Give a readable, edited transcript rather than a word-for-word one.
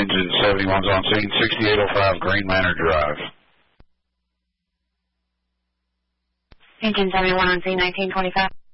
Engine 71's on scene, 6805 Green Manor Drive. Engine 71 on scene, 1925.